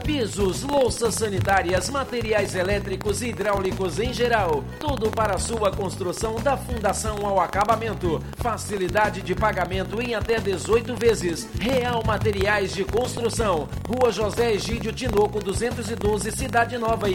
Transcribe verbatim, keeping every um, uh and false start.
pisos, louças sanitárias, materiais elétricos e hidráulicos em geral. Tudo para a sua construção da fundação ao acabamento. Facilidade de pagamento em até dezoito vezes. Real Materiais de Construção. Rua José Egídio Tinoco duzentos e doze, Cidade Nova.